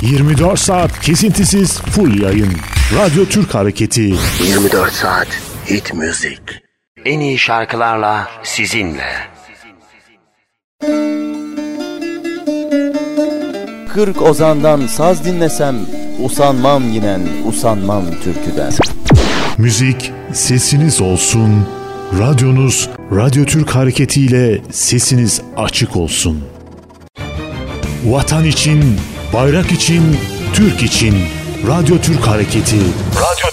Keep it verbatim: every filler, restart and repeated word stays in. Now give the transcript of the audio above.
yirmi dört saat kesintisiz full yayın. Radyo Türk Hareketi. yirmi dört saat hit müzik. En iyi şarkılarla sizinle. Kırk ozandan saz dinlesem, usanmam yinen, usanmam türküden. Müzik sesiniz olsun. Radyonuz Radyo Türk Hareketi ile sesiniz açık olsun. Vatan için, bayrak için, Türk için. Radyo Türk Hareketi. Radyo